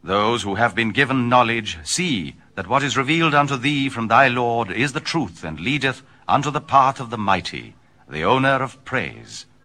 Those who have been given knowledge see that what is revealed unto thee from thy Lord is the truth, and leadeth unto the path of the mighty, the owner of praise.